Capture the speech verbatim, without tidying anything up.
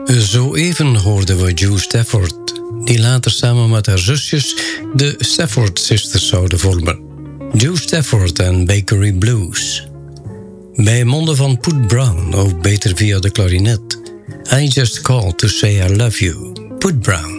Zo even hoorden we Jo Stafford, die later samen met haar zusjes de Stafford Sisters zouden vormen. Jo Stafford en Bakery Blues. Bij monden van Put Brown, of beter via de klarinet. I Just Called to Say I Love You, Put Brown.